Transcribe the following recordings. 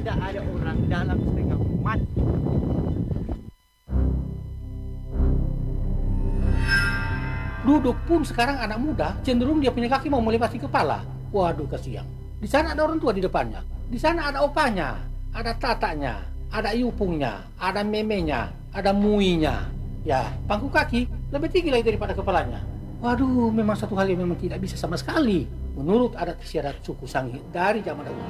tidak ada orang dalam setengah mati. Duduk pun sekarang anak muda cenderung dia punya kaki mau melewati kepala. Waduh kasihan. Di sana ada orang tua di depannya. Di sana ada opanya, ada tatanya, ada iupungnya, ada memenya, ada muinya. Ya, pangku kaki lebih tinggi lagi daripada kepalanya. Waduh, memang satu hal yang memang tidak bisa sama sekali menurut adat istiadat suku Sanghi dari zaman dahulu.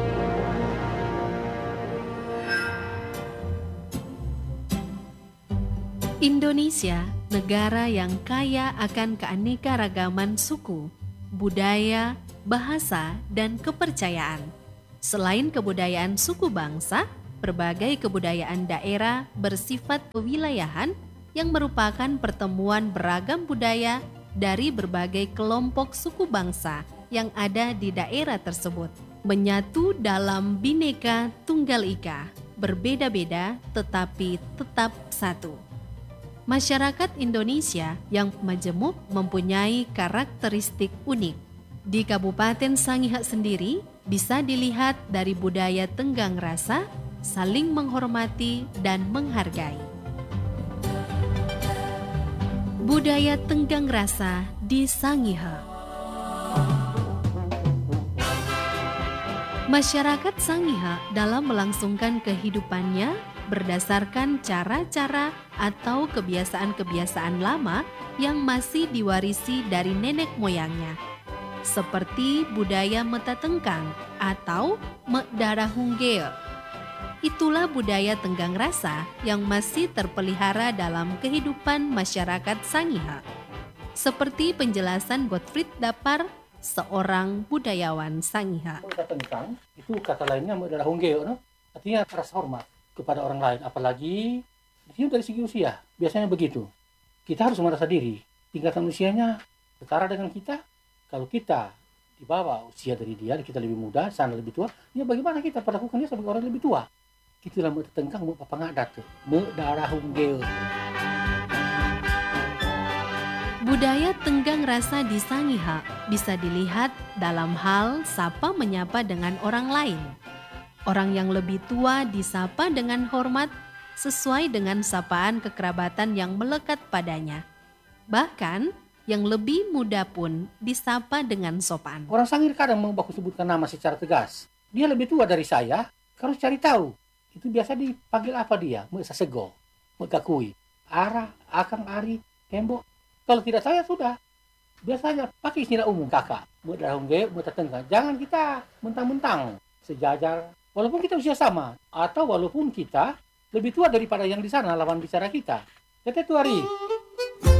Indonesia, negara yang kaya akan keanekaragaman suku, budaya, bahasa, dan kepercayaan. Selain kebudayaan suku bangsa, berbagai kebudayaan daerah bersifat kewilayahan yang merupakan pertemuan beragam budaya dari berbagai kelompok suku bangsa yang ada di daerah tersebut. Menyatu dalam Bhinneka Tunggal Ika, berbeda-beda tetapi tetap satu. Masyarakat Indonesia yang majemuk mempunyai karakteristik unik. Di Kabupaten Sangihe sendiri bisa dilihat dari budaya tenggang rasa, saling menghormati dan menghargai. Budaya tenggang rasa di Sangihe. Masyarakat Sangihe dalam melangsungkan kehidupannya berdasarkan cara-cara atau kebiasaan-kebiasaan lama yang masih diwarisi dari nenek moyangnya, seperti budaya metatengkang atau medarahunggeo. Itulah budaya tenggang rasa yang masih terpelihara dalam kehidupan masyarakat Sangihe. Seperti penjelasan Gottfried Dapar, seorang budayawan Sangihe. Metatengkang itu kata lainnya medarahunggeo, no? Artinya rasa hormat kepada orang lain, apalagi itu dari segi usia. Biasanya begitu. Kita harus merasa diri tingkatan usianya setara dengan kita. Kalau kita di bawah usia dari dia, kita lebih muda, sana lebih tua, ya bagaimana kita perlakukannya sebagai orang lebih tua? Itulah metatengkang, papangadat tuh, medarahunggeo. Budaya tenggang rasa di Sangihe bisa dilihat dalam hal sapa menyapa dengan orang lain. Orang yang lebih tua disapa dengan hormat sesuai dengan sapaan kekerabatan yang melekat padanya. Bahkan yang lebih muda pun disapa dengan sopan. Orang Sangir kadang mau baku sebutkan nama secara tegas. Dia lebih tua dari saya, harus cari tahu. Itu biasa dipanggil apa dia? Sasego, Kakui, Ara, Akang, Ari, Tembok. Kalau tidak saya sudah. Biasanya pakai istilah umum kakak. Medarahunggeo, metatengkang. Jangan kita mentang-mentang sejajar. Walaupun kita usia sama, atau walaupun kita lebih tua daripada yang di sana lawan bicara kita. Kata itu Ari.